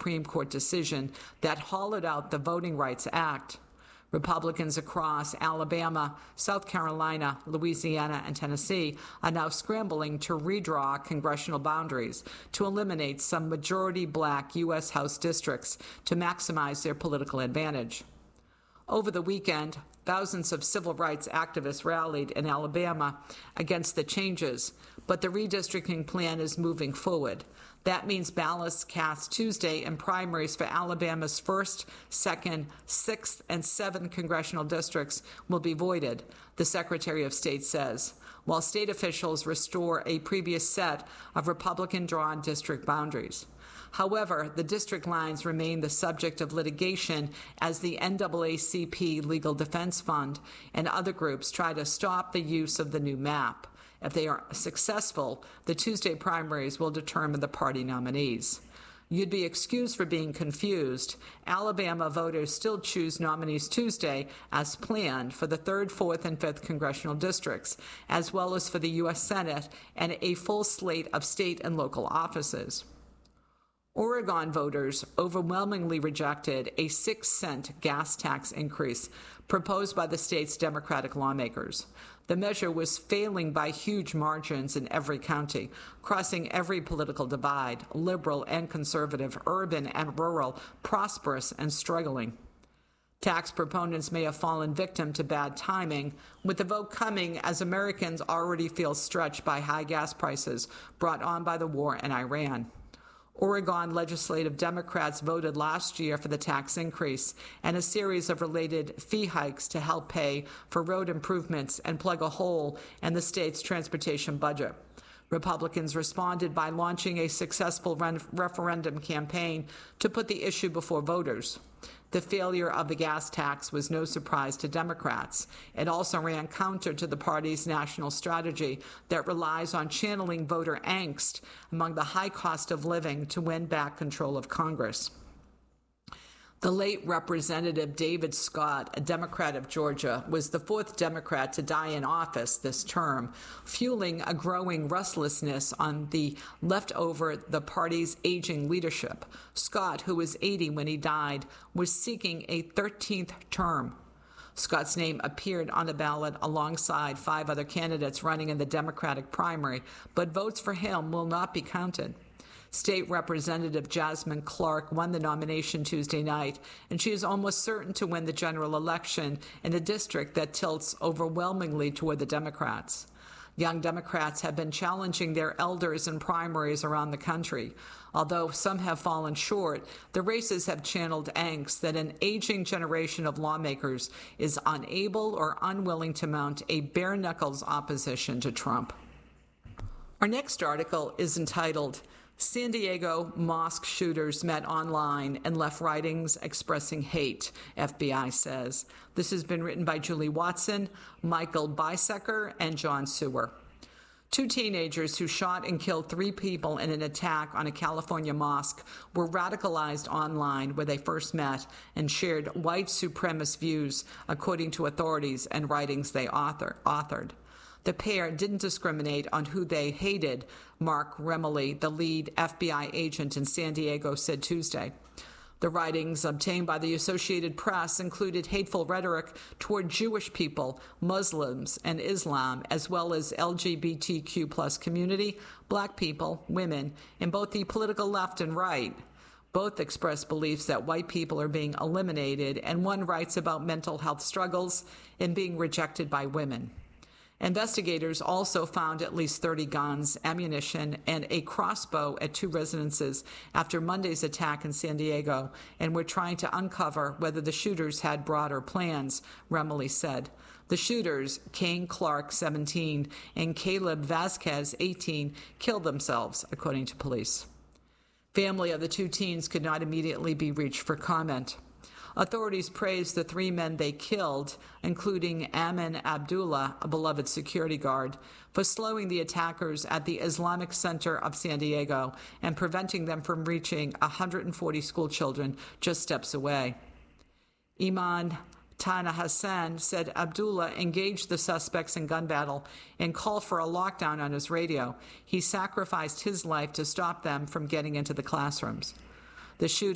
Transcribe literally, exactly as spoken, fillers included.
Supreme Court decision that hollowed out the Voting Rights Act. Republicans across Alabama, South Carolina, Louisiana, and Tennessee are now scrambling to redraw congressional boundaries to eliminate some majority black U S House districts to maximize their political advantage. Over the weekend, thousands of civil rights activists rallied in Alabama against the changes, but the redistricting plan is moving forward. That means ballots cast Tuesday in primaries for Alabama's first, second, sixth, and seventh congressional districts will be voided, the Secretary of State says, while state officials restore a previous set of Republican-drawn district boundaries. However, the district lines remain the subject of litigation as the N double A C P Legal Defense Fund and other groups try to stop the use of the new map. If they are successful, the Tuesday primaries will determine the party nominees. You'd be excused for being confused. Alabama voters still choose nominees Tuesday as planned for the third, fourth, and fifth congressional districts, as well as for the U S Senate and a full slate of state and local offices. Oregon voters overwhelmingly rejected a six cent gas tax increase proposed by the state's Democratic lawmakers. The measure was failing by huge margins in every county, crossing every political divide, liberal and conservative, urban and rural, prosperous and struggling. Tax proponents may have fallen victim to bad timing, with the vote coming as Americans already feel stretched by high gas prices brought on by the war in Iran. Oregon legislative Democrats voted last year for the tax increase and a series of related fee hikes to help pay for road improvements and plug a hole in the state's transportation budget. Republicans responded by launching a successful referendum campaign to put the issue before voters. The failure of the gas tax was no surprise to Democrats. It also ran counter to the party's national strategy that relies on channeling voter angst among the high cost of living to win back control of Congress. The late Representative David Scott, a Democrat of Georgia, was the fourth Democrat to die in office this term, fueling a growing restlessness on the left over the party's aging leadership. Scott, who was eighty when he died, was seeking a thirteenth term. Scott's name appeared on the ballot alongside five other candidates running in the Democratic primary, but votes for him will not be counted. State Representative Jasmine Clark won the nomination Tuesday night, and she is almost certain to win the general election in a district that tilts overwhelmingly toward the Democrats. Young Democrats have been challenging their elders in primaries around the country. Although some have fallen short, the races have channeled angst that an aging generation of lawmakers is unable or unwilling to mount a bare-knuckles opposition to Trump. Our next article is entitled, San Diego Mosque Shooters Met Online and Left Writings Expressing Hate, F B I says. This has been written by Julie Watson, Michael Bisecker, and John Sewer. Two teenagers who shot and killed three people in an attack on a California mosque were radicalized online where they first met and shared white supremacist views, according to authorities and writings they author, authored. The pair didn't discriminate on who they hated, Mark Remley, the lead F B I agent in San Diego, said Tuesday. The writings obtained by the Associated Press included hateful rhetoric toward Jewish people, Muslims, and Islam, as well as L G B T Q plus community, black people, women, and both the political left and right. Both express beliefs that white people are being eliminated, and one writes about mental health struggles and being rejected by women. Investigators also found at least thirty guns, ammunition, and a crossbow at two residences after Monday's attack in San Diego, and were trying to uncover whether the shooters had broader plans, Remley said. The shooters, Kane Clark, seventeen, and Caleb Vasquez, eighteen, killed themselves, according to police. Family of the two teens could not immediately be reached for comment. Authorities praised the three men they killed, including Amin Abdullah, a beloved security guard, for slowing the attackers at the Islamic Center of San Diego and preventing them from reaching one hundred forty school children just steps away. Iman Tana Hassan said Abdullah engaged the suspects in gun battle and called for a lockdown on his radio. He sacrificed his life to stop them from getting into the classrooms. The shooting